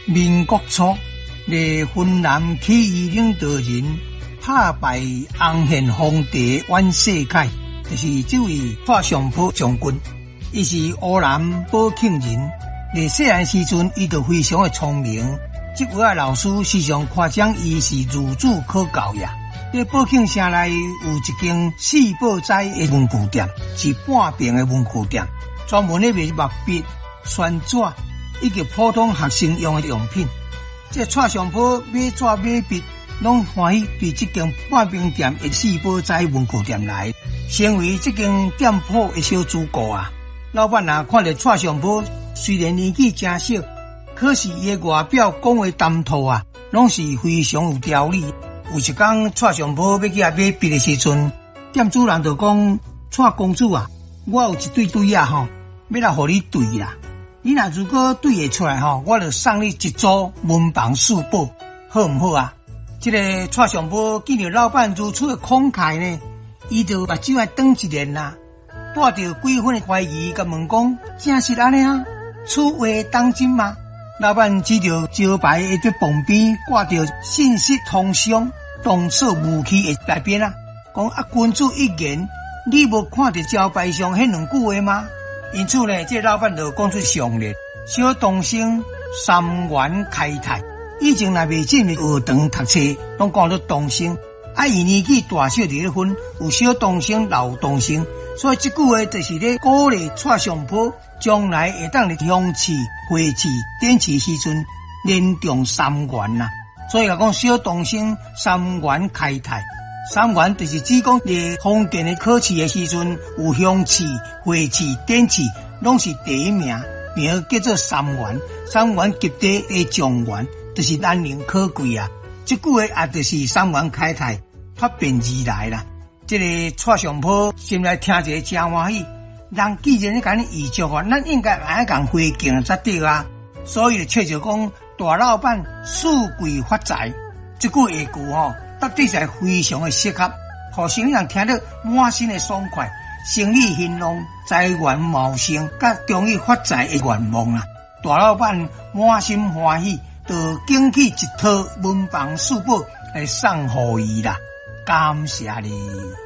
民国初，云南起义领导人打败洪宪皇帝阮世凯，就是这位蔡尚普将军。伊是湖南宝庆人，细汉时阵伊就非常的聪明。这位老师时常夸奖伊是孺子可教呀。在宝庆城内有一间四宝斋的文具店，是半平的文具店，专门咧卖墨笔、宣纸以及普通学生用的用品。这蔡尚普买纸买笔，拢欢喜伫这间半平店的四宝斋文具店来，成为这间店铺的小主顾啊。老板啊，看到蔡尚普虽然年纪真小，可是伊的外表讲话谈吐啊，拢是非常有条理。有一天，蔡尚普要去买笔的时阵，店主人就讲：“蔡公主啊，我有一对对啊吼，要来互你对啦。你若如果对会出来吼，我就送你一组文房四宝，好唔好啊？”这个蔡尚普见到老板如此的慷慨呢，伊就目睭啊瞪一连啦，带着几分的怀疑，甲问讲：“真是安尼啊？此话当真吗？”老板指着招牌的这旁边挂着信息通商动手武器的内边啊，讲啊君子一言，你无看到招牌上迄两句话吗？因此呢，这老板就讲出上联：小东升三元开泰。以前若未进学堂读册，拢讲做东升。啊，伊年纪大小伫咧分，有小东升、老东升，所以这句话就是咧鼓励蔡尚普将来会当咧香气、花气、点气时阵连中三元啦。所以讲小东升三元开泰，三元就是指讲咧封建的考试的时阵有香气、花气、点气，拢是第一名，名叫做三元。三元及第的状元，就是难能可贵啊。这句话也就是三元开泰发变而来啦。这个蔡尚普心内听者真欢喜，人既然咧甲你预祝啊，咱应该爱共回敬才对啊。所以就笑着讲，大老板富贵发财，这句话句吼，绝对是非常的适合，互生意人听得满心的爽快，生意兴隆，财源茂盛，甲终于发财的愿望啦。大老板满心欢喜，就拣起一套文房四宝来送予伊啦，感谢你。